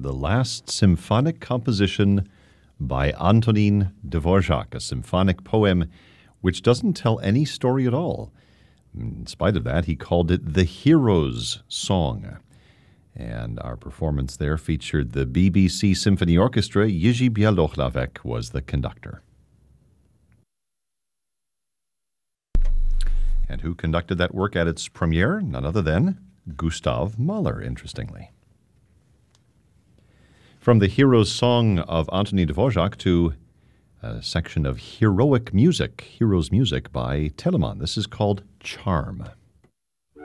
the last symphonic composition by Antonín Dvořák, a symphonic poem which doesn't tell any story at all. In spite of that, he called it the Hero's Song. And our performance there featured the BBC Symphony Orchestra. Jiří Bělohlavek was the conductor. And who conducted that work at its premiere? None other than Gustav Mahler, interestingly. From the Hero's Song of Antonín Dvořák to a section of heroic music, Heroes Music by Telemann. This is called Charm.